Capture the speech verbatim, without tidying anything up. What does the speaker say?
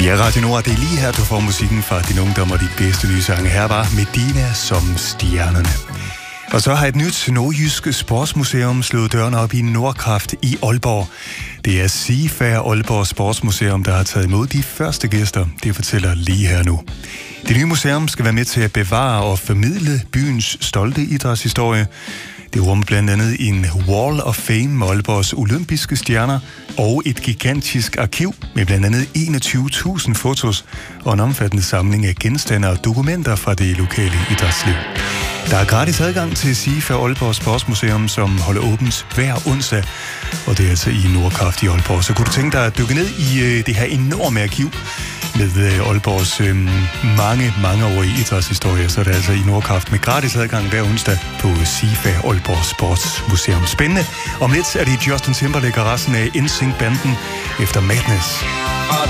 Ja, Radio Nord, det er lige her, du får musikken fra din ungdom og de bedste nye sange. Her var Medina som stjernerne. Og så har et nyt nordjysk sportsmuseum slået dørene op i Nordkraft i Aalborg. Det er Seafair Aalborg Sportsmuseum, der har taget imod de første gæster. Det fortæller lige her nu. Det nye museum skal være med til at bevare og formidle byens stolte idrætshistorie. Det rummer blandt andet en Wall of Fame med Aalborgs olympiske stjerner og et gigantisk arkiv med blandt andet enogtyve tusind fotos og en omfattende samling af genstande og dokumenter fra det lokale idrætsliv. Der er gratis adgang til Seafair Aalborg Sportsmuseum, som holder åbent hver onsdag, og det er altså i Nordkraft i Aalborg. Så kunne du tænke dig at dykke ned i øh, det her enorme arkiv med øh, Aalborgs øh, mange, mangeårige idrætshistorier, så er det altså i Nordkraft med gratis adgang hver onsdag på Seafair Aalborg Sportsmuseum. Spændende. Om lidt er det Justin Timberlake og resten af N Sync banden efter Madness.